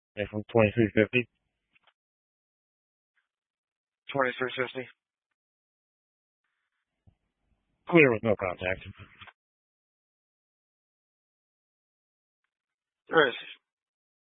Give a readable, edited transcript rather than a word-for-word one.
And from 2350. 2350. Clear with no contact. Where is he?